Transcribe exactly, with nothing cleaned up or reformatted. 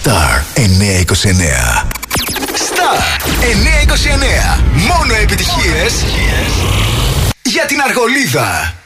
Star εννιακόσια είκοσι εννέα. Star εννιακόσια είκοσι εννέα. Μόνο επιτυχίες για την Αργολίδα.